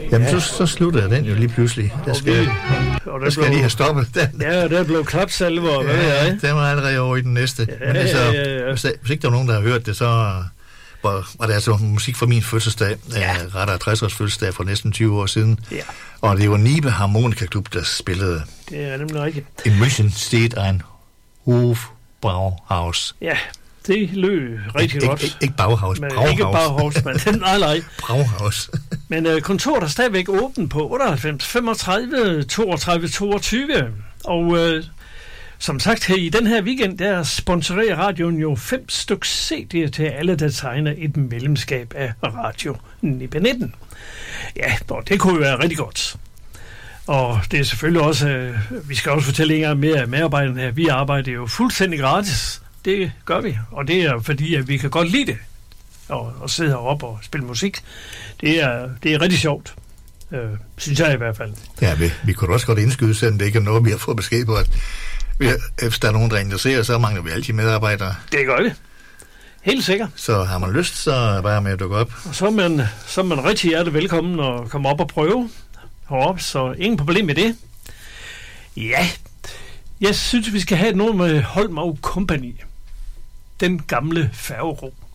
Jamen, så slutter den jo lige pludselig. Der skal jeg lige have stoppet den. Ja, der blev klapsalver, hvad ved jeg? Den var allerede over i den næste. Ja, men altså, hvis ikke der var nogen, der har hørt det, så var det altså musik fra min fødselsdag. Rettere 60-års fødselsdag for næsten 20 år siden. Ja. Og det var Nibe Harmonika Klub, der spillede. Det er nemlig rigtigt. In München steht ein Hofbrauhaus. Ja, det lød rigtig godt. Ikke Bauhaus, Brauhaus. Ikke Bauhaus, men nej. Brauhaus. Men kontoret er stadigvæk åbent på 98 35 32 22. Og som sagt, her i den her weekend, der sponsorerer radioen jo 5 stykker CD'er til alle, der tegner et medlemskab af Radio Nibe 19. Ja, og det kunne jo være rigtig godt. Og det er selvfølgelig også, vi skal også fortælle en gang mere af medarbejderne her, vi arbejder jo fuldstændig gratis. Det gør vi, og det er fordi, at vi kan godt lide det, og sidde heroppe og spille musik. Det er rigtig sjovt, synes jeg i hvert fald. Ja, vi kunne også godt indskyde, selvom det ikke er noget, vi har fået besked på, at hvis der er nogen, der interesserer, så mangler vi altid medarbejdere. Det gør vi. Helt sikkert. Så har man lyst, så er bare med at dukke op. Og så er man rigtig hjertelig velkommen og komme op og prøve heroppe, så ingen problem med det. Ja, jeg synes, vi skal have et nummer med Holm & Company. Den gamle færgero.